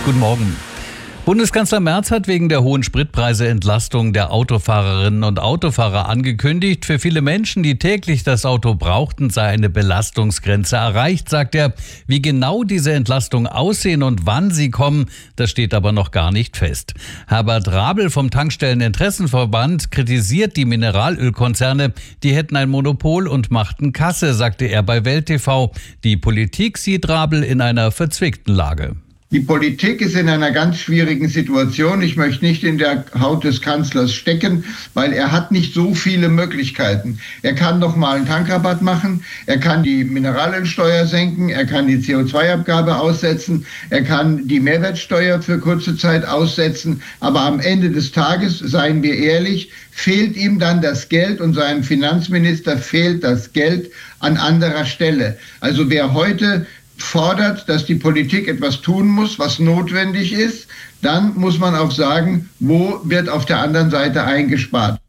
Guten Morgen. Bundeskanzler Merz hat wegen der hohen Spritpreise Entlastung der Autofahrerinnen und Autofahrer angekündigt. Für viele Menschen, die täglich das Auto brauchten, sei eine Belastungsgrenze erreicht, sagt er. Wie genau diese Entlastung aussehen und wann sie kommen, das steht aber noch gar nicht fest. Herbert Rabel vom Tankstelleninteressenverband kritisiert die Mineralölkonzerne. Die hätten ein Monopol und machten Kasse, sagte er bei Welt TV. Die Politik sieht Rabel in einer verzwickten Lage. Die Politik ist in einer ganz schwierigen Situation. Ich möchte nicht in der Haut des Kanzlers stecken, weil er hat nicht so viele Möglichkeiten. Er kann noch mal einen Tankrabatt machen, er kann die Mineralölsteuer senken, er kann die CO2-Abgabe aussetzen, er kann die Mehrwertsteuer für kurze Zeit aussetzen. Aber am Ende des Tages, seien wir ehrlich, fehlt ihm dann das Geld und seinem Finanzminister fehlt das Geld an anderer Stelle. Also wer heute fordert, dass die Politik etwas tun muss, was notwendig ist, dann muss man auch sagen, wo wird auf der anderen Seite eingespart.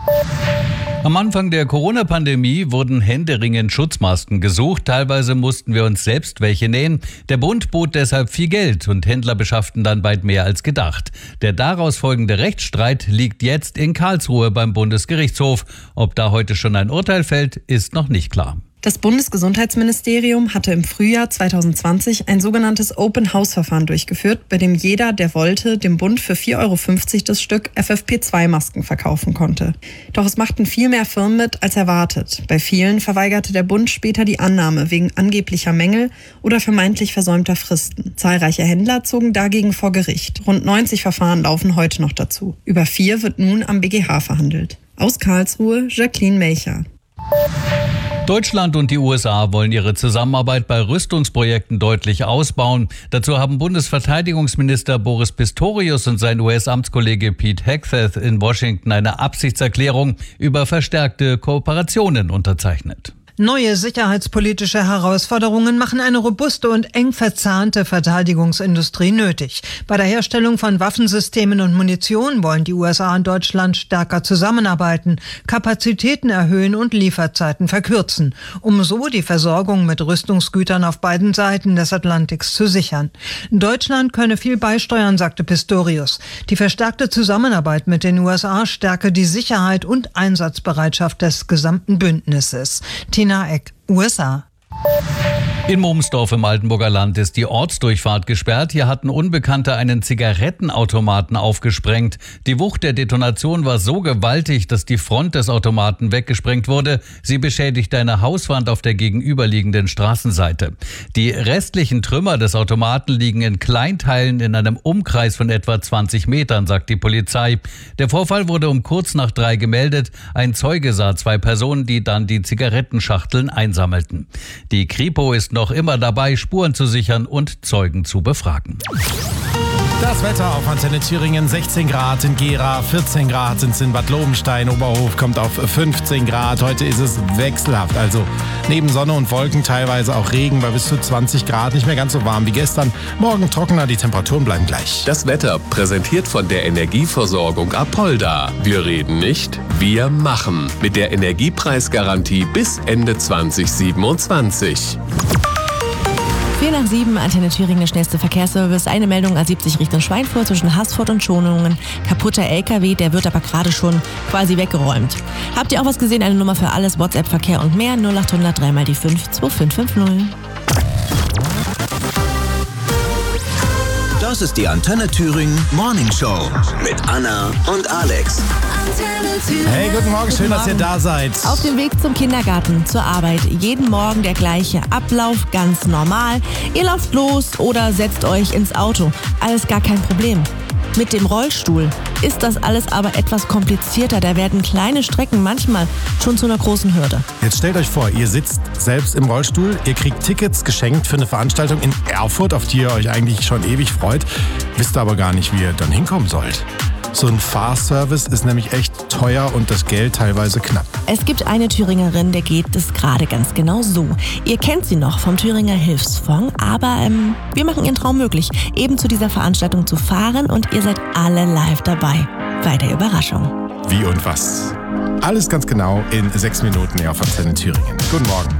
Am Anfang der Corona-Pandemie wurden händeringend Schutzmasken gesucht. Teilweise mussten wir uns selbst welche nähen. Der Bund bot deshalb viel Geld und Händler beschafften dann weit mehr als gedacht. Der daraus folgende Rechtsstreit liegt jetzt in Karlsruhe beim Bundesgerichtshof. Ob da heute schon ein Urteil fällt, ist noch nicht klar. Das Bundesgesundheitsministerium hatte im Frühjahr 2020 ein sogenanntes Open-House-Verfahren durchgeführt, bei dem jeder, der wollte, dem Bund für 4,50 € das Stück FFP2-Masken verkaufen konnte. Doch es machten viel mehr Firmen mit als erwartet. Bei vielen verweigerte der Bund später die Annahme wegen angeblicher Mängel oder vermeintlich versäumter Fristen. Zahlreiche Händler zogen dagegen vor Gericht. Rund 90 Verfahren laufen heute noch dazu. Über 4 wird nun am BGH verhandelt. Aus Karlsruhe, Jacqueline Melcher. Deutschland und die USA wollen ihre Zusammenarbeit bei Rüstungsprojekten deutlich ausbauen. Dazu haben Bundesverteidigungsminister Boris Pistorius und sein US-Amtskollege Pete Hegseth in Washington eine Absichtserklärung über verstärkte Kooperationen unterzeichnet. Neue sicherheitspolitische Herausforderungen machen eine robuste und eng verzahnte Verteidigungsindustrie nötig. Bei der Herstellung von Waffensystemen und Munition wollen die USA und Deutschland stärker zusammenarbeiten, Kapazitäten erhöhen und Lieferzeiten verkürzen, um so die Versorgung mit Rüstungsgütern auf beiden Seiten des Atlantiks zu sichern. Deutschland könne viel beisteuern, sagte Pistorius. Die verstärkte Zusammenarbeit mit den USA stärke die Sicherheit und Einsatzbereitschaft des gesamten Bündnisses. Tina Eck, USA. In Momsdorf im Altenburger Land ist die Ortsdurchfahrt gesperrt. Hier hatten Unbekannte einen Zigarettenautomaten aufgesprengt. Die Wucht der Detonation war so gewaltig, dass die Front des Automaten weggesprengt wurde. Sie beschädigte eine Hauswand auf der gegenüberliegenden Straßenseite. Die restlichen Trümmer des Automaten liegen in Kleinteilen in einem Umkreis von etwa 20 Metern, sagt die Polizei. Der Vorfall wurde um kurz nach 3 gemeldet. Ein Zeuge sah 2 Personen, die dann die Zigarettenschachteln einsammelten. Die Kripo ist noch immer dabei, Spuren zu sichern und Zeugen zu befragen. Das Wetter auf Antenne Thüringen: 16 Grad in Gera, 14 Grad sind es in Bad Lobenstein, Oberhof kommt auf 15 Grad. Heute ist es wechselhaft, also neben Sonne und Wolken teilweise auch Regen bei bis zu 20 Grad. Nicht mehr ganz so warm wie gestern. Morgen trockener, die Temperaturen bleiben gleich. Das Wetter präsentiert von der Energieversorgung Apolda. Wir reden nicht, wir machen. Mit der Energiepreisgarantie bis Ende 2027. 4 nach 7, Antenne Thüringen, der schnellste Verkehrsservice. Eine Meldung A70 Richtung Schweinfurt zwischen Haßfurt und Schonungen. Kaputter LKW, der wird aber gerade schon quasi weggeräumt. Habt ihr auch was gesehen? Eine Nummer für alles, WhatsApp-Verkehr und mehr. 0800 3 mal die 5 2550. Das ist die Antenne Thüringen Morning Show mit Anna und Alex. Hey, guten Morgen, schön, dass ihr da seid. Auf dem Weg zum Kindergarten, zur Arbeit, jeden Morgen der gleiche Ablauf, ganz normal. Ihr lauft los oder setzt euch ins Auto. Alles gar kein Problem. Mit dem Rollstuhl ist das alles aber etwas komplizierter. Da werden kleine Strecken manchmal schon zu einer großen Hürde. Jetzt stellt euch vor, ihr sitzt selbst im Rollstuhl, ihr kriegt Tickets geschenkt für eine Veranstaltung in Erfurt, auf die ihr euch eigentlich schon ewig freut, wisst aber gar nicht, wie ihr dann hinkommen sollt. So ein Fahrservice ist nämlich echt teuer und das Geld teilweise knapp. Es gibt eine Thüringerin, der geht es gerade ganz genau so. Ihr kennt sie noch vom Thüringer Hilfsfonds, aber wir machen ihren Traum möglich, eben zu dieser Veranstaltung zu fahren und ihr seid alle live dabei. Bei der Überraschung. Wie und was? Alles ganz genau in 6 Minuten hier auf Antenne Thüringen. Guten Morgen.